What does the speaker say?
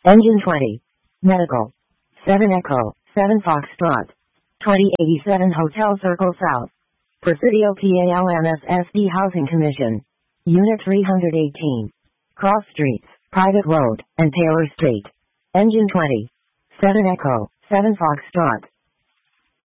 Engine 20. Medical. 7 Echo, 7 Foxtrot. 2087 Hotel Circle South. Presidio PALMS SD Housing Commission. Unit 318. Cross Streets, Private Road, and Taylor Street. Engine 20. 7 Echo, 7 Foxtrot.